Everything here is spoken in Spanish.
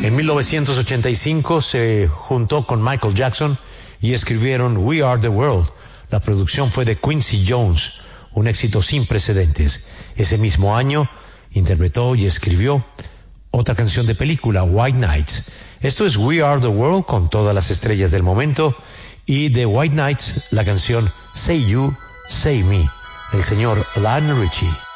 En 1985 se juntó con Michael Jackson y escribieron We Are the World. La producción fue de Quincy Jones, un éxito sin precedentes. Ese mismo año interpretó y escribió otra canción de película, White Nights. Esto es We Are the World con todas las estrellas del momento, y de White Nights la canción Say You, Say Me, el señor Lionel Richie.